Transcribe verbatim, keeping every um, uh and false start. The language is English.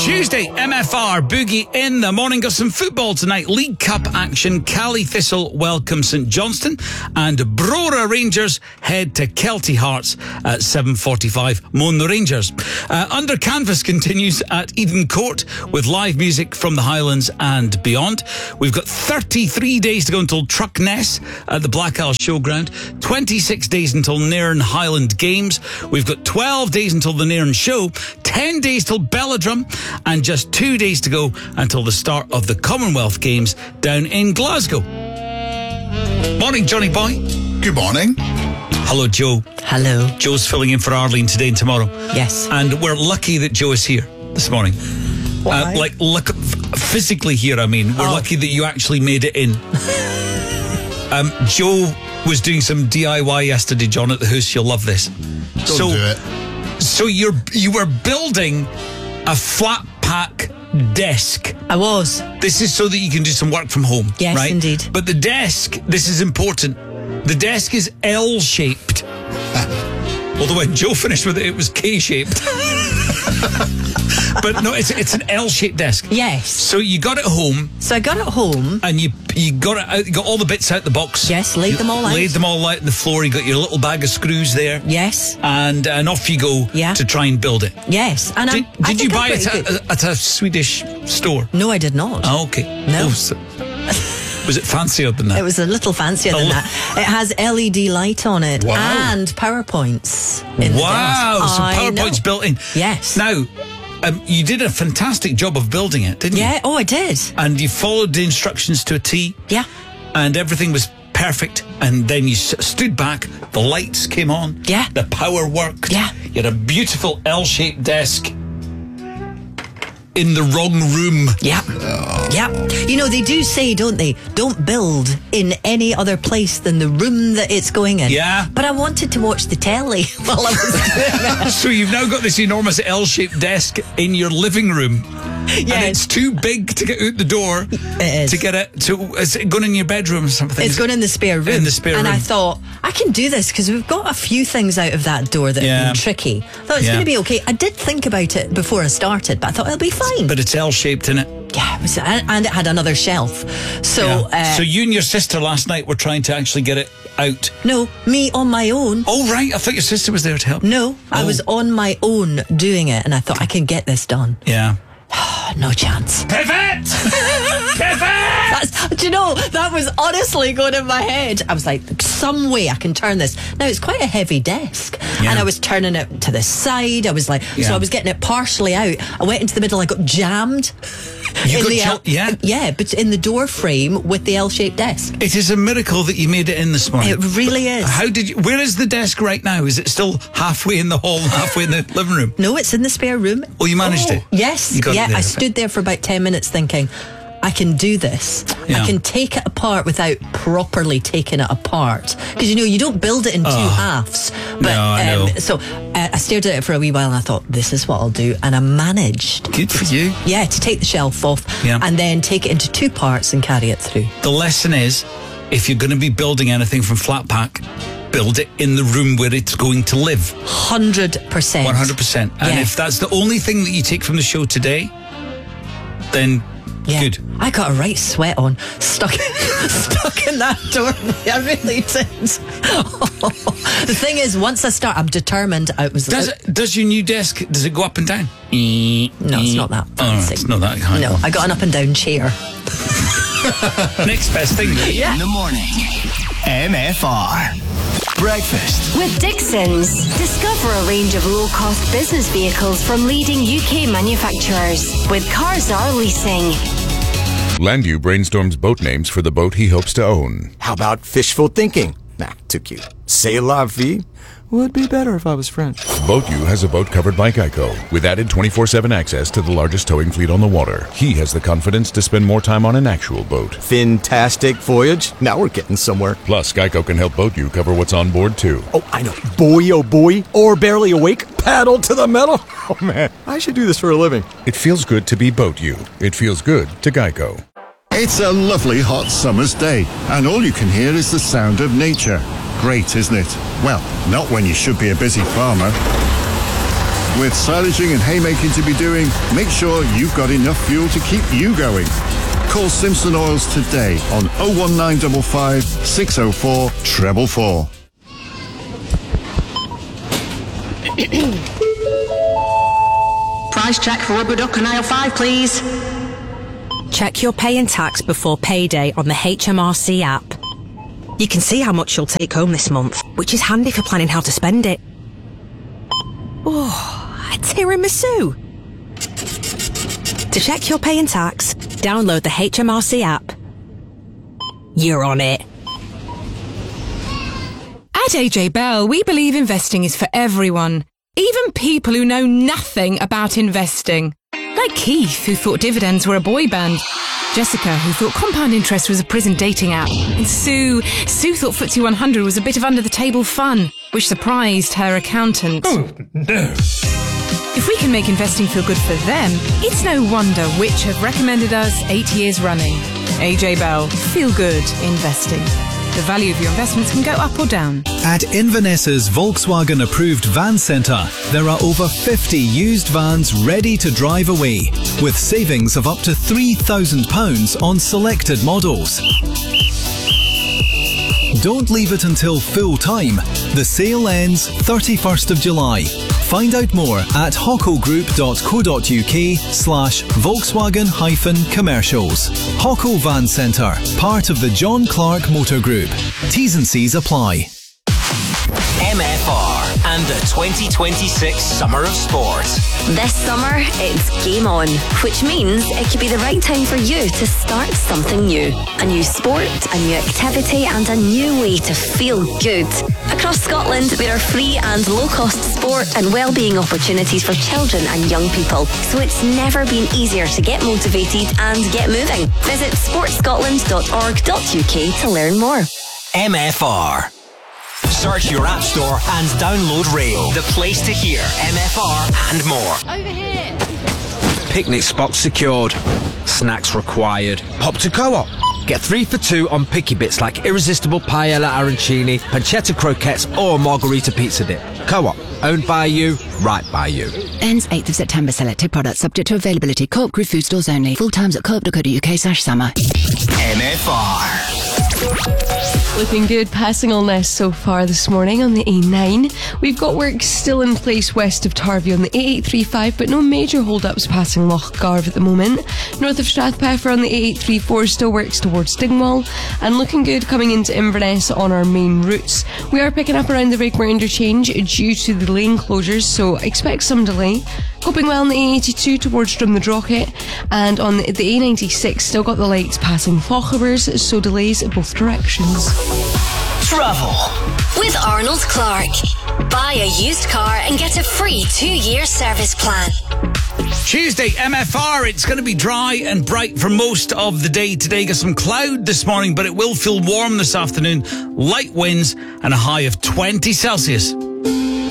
Tuesday, M F R, Boogie in the morning. Got some football tonight. League Cup action. Cally Thistle welcome St Johnstone. And Brora Rangers head to Kelty Hearts at seven forty-five. Moan the Rangers. Uh, Under Canvas continues at Eden Court with live music from the Highlands and beyond. We've got thirty-three days to go until Truckness at the Black Isle Showground. twenty-six days until Nairn Highland Games. We've got twelve days until the Nairn Show. ten days till Belladrum. And just two days to go until the start of the Commonwealth Games down in Glasgow. Morning, Johnny boy. Good morning. Hello, Joe. Hello. Joe's filling in for Arlene today and tomorrow. Yes. And we're lucky that Joe is here this morning. Why? Uh, like, look, physically here, I mean. We're oh. lucky that you actually made it in. um, Joe was doing some D I Y yesterday, John, at the house. You'll love this. Don't so, do it. So you're you were building a flat pack desk. I was. This is so that you can do some work from home. Yes, right? indeed. But the desk, this is important. The desk is L-shaped. Although when Joe finished with it, it was K-shaped. But no, it's it's an L-shaped desk. Yes. So you got it home. So I got it home. And you you got it out. You got all the bits out the box. Yes, laid you them all out. Laid them all out on the floor. You got your little bag of screws there. Yes. And and off you go. Yeah. To try and build it. Yes. And Did, I, I did you think buy I'm it pretty at, at a Swedish store? No, I did not. Oh, okay. No. Oh, so, was it fancier than that? It was a little fancier than Oh. that. It has L E D light on it. Wow. And PowerPoints in Wow. the desk. So I PowerPoint's know. built in. Yes. Now, um, you did a fantastic job of building it, didn't you? Yeah. Oh, I did. And you followed the instructions to a T. Yeah. And everything was perfect. And then you s- stood back. The lights came on. Yeah. The power worked. Yeah. You had a beautiful L-shaped desk in the wrong room. Yeah. Yeah. You know, they do say, don't they, don't build in any other place than the room that it's going in. Yeah. But I wanted to watch the telly while I was doing it. So you've now got this enormous L-shaped desk in your living room. Yes. And it's too big to get out the door. It is. To get it to, is it going in your bedroom or something? It's going in the spare room. In the spare and room. I thought, I can do this because we've got a few things out of that door that Yeah. have been tricky. I thought it's Yeah. going to be okay. I did think about it before I started, but I thought it'll be fine. But it's L-shaped, innit? yeah, it was, and and it had another shelf. So, Yeah. uh, so you and your sister last night were trying to actually get it out. no, me on my own. Oh, right. I thought your sister was there to help. No, I Oh. was on my own doing it, and I thought I can get this done. Yeah. No chance. Pivot! Pivot! That's, do you know, that was honestly going in my head. I was like, some way I can turn this. Now, it's quite a heavy desk. Yeah. And I was turning it to the side. I was like, Yeah. so I was getting it partially out. I went into the middle. I got jammed. You in got the jam- L- yeah. Yeah, but in the door frame with the L-shaped desk. It is a miracle that you made it in this morning. It really is. How did you... Where is the desk right now? Is it still halfway in the hall, halfway in the living room? No, it's in the spare room. Oh, you managed it? Yes. You got it yeah, there, I okay. stood there for about ten minutes thinking, I can do this. Yeah. I can take it apart without properly taking it apart. Because, you know, you don't build it in two halves. But, No, I know. So uh, I stared at it for a wee while and I thought, this is what I'll do. And I managed. Good for you. Yeah, to take the shelf off Yeah. and then take it into two parts and carry it through. The lesson is, if you're going to be building anything from flat pack, build it in the room where it's going to live. one hundred percent. one hundred percent. And Yeah. if that's the only thing that you take from the show today, then Yeah. good. I got a right sweat on, stuck stuck in that doorway. I really did. The thing is, once I start, I'm determined. I was. Does it, does your new desk, does it go up and down? No, it's not that Oh, fancy. it's not that high. No, I got an up and down chair. Next best thing. Yeah. In the morning. M F R. Breakfast. With Dixon's, discover a range of low-cost business vehicles from leading U K manufacturers with Carzar Leasing. Landu brainstorms boat names for the boat he hopes to own. How about fishful thinking? Nah, too cute. C'est la vie? Would be better if I was French. BoatU has a boat covered by Geico, with added twenty-four seven access to the largest towing fleet on the water. He has the confidence to spend more time on an actual boat. Fantastic voyage. Now we're getting somewhere. Plus, Geico can help BoatU cover what's on board, too. Oh, I know. Boy, oh boy. Or barely awake. Paddle to the metal. Oh, man. I should do this for a living. It feels good to be BoatU. It feels good to Geico. It's a lovely hot summer's day, and all you can hear is the sound of nature. Great, isn't it? Well, not when you should be a busy farmer. With silaging and haymaking to be doing, make sure you've got enough fuel to keep you going. Call Simpson Oils today on oh one nine five five, six oh four, four four four. Price check for rubber duck and aisle five, please. Check your pay and tax before payday on the H M R C app. You can see how much you'll take home this month, which is handy for planning how to spend it. Oh, a tiramisu! To check your pay and tax, download the H M R C app. You're on it. At A J Bell, we believe investing is for everyone, even people who know nothing about investing. Like Keith, who thought dividends were a boy band. Jessica, who thought compound interest was a prison dating app. And Sue, Sue thought F T S E one hundred was a bit of under-the-table fun, which surprised her accountant. Oh, no. If we can make investing feel good for them, it's no wonder which have recommended us eight years running. A J Bell, feel good investing. The value of your investments can go up or down. At Inverness's Volkswagen approved van centre, there are over fifty used vans ready to drive away, with savings of up to three thousand pounds on selected models. Don't leave it until full time. The sale ends thirty-first of July. Find out more at hockogroup.co.uk slash Volkswagen hyphen commercials. Hocko Van Centre, part of the John Clark Motor Group. T's and C's apply. M F R and the twenty twenty-six Summer of Sport. This summer, it's game on, which means it could be the right time for you to start something new. A new sport, a new activity, and a new way to feel good. Across Scotland, there are free and low-cost sport and wellbeing opportunities for children and young people, so it's never been easier to get motivated and get moving. Visit sports scotland dot org dot U K to learn more. M F R. Search your app store and download Rail, the place to hear M F R and more. Over here. Picnic spot secured. Snacks required. Pop to Co-op. Get three for two on picky bits like irresistible paella arancini, pancetta croquettes or margarita pizza dip. Co-op. Owned by you, right by you. Ends eighth of September. Selected products subject to availability. Co-op Group food stores only. Full times at co-op dot co dot U K slash summer. M F R. Looking good, passing on this so far this morning on the A nine. We've got work still in place west of Tarvey on the A eight thirty-five, but no major hold-ups passing Loch Garv at the moment. North of Strathpeffer on the A eight thirty-four still works towards Dingwall, and looking good coming into Inverness on our main routes. We are picking up around the Rakemoor interchange due to the lane closures, so expect some delay. Coping well on the A eighty-two towards Drumnadrochit, and on the A ninety-six still got the lights passing Fochabers, so delays both directions. Travel with Arnold Clark. Buy a used car and get a free two-year service plan. Tuesday, M F R, it's going to be dry and bright for most of the day today. Got some cloud this morning, but it will feel warm this afternoon. Light winds and a high of twenty Celsius.